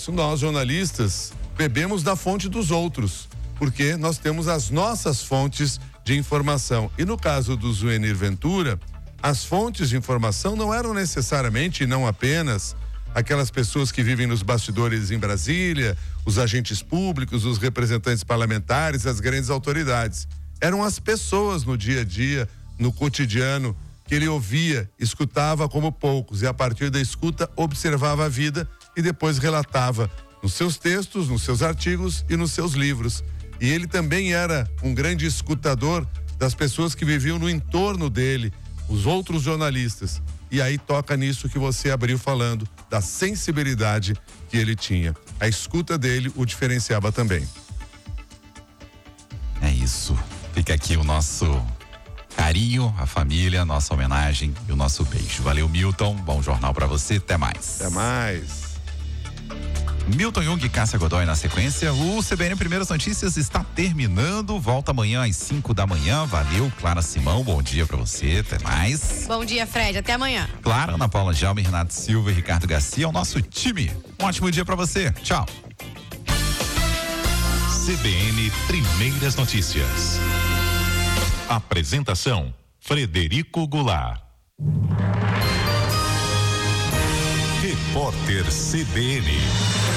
isso, nós jornalistas bebemos da fonte dos outros, porque nós temos as nossas fontes de informação. E no caso do Zuenir Ventura, as fontes de informação não eram necessariamente e não apenas aquelas pessoas que vivem nos bastidores em Brasília, os agentes públicos, os representantes parlamentares, as grandes autoridades. Eram as pessoas no dia a dia, no cotidiano, que ele ouvia, escutava como poucos, e a partir da escuta observava a vida e depois relatava nos seus textos, nos seus artigos e nos seus livros. E ele também era um grande escutador das pessoas que viviam no entorno dele, os outros jornalistas. E aí toca nisso que você abriu falando, da sensibilidade que ele tinha. A escuta dele o diferenciava também. É isso. Fica aqui o nosso carinho, a família, nossa homenagem e o nosso beijo. Valeu, Milton. Bom jornal pra você. Até mais. Até mais. Milton Jung e Cássia Godoy na sequência. O CBN Primeiras Notícias está terminando. Volta amanhã às 5 da manhã. Valeu, Clara Simão. Bom dia pra você. Até mais. Bom dia, Fred. Até amanhã. Clara, Ana Paula Jalme, Renato Silva e Ricardo Garcia, o nosso time. Um ótimo dia pra você. Tchau. CBN Primeiras Notícias. Apresentação: Frederico Goulart. Repórter CBN.